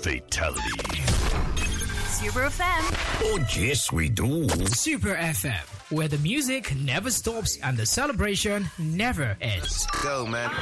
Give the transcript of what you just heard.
Fatality. Super FM. Oh, yes, we do. Super FM, where the music never stops and the celebration never ends. Go, man.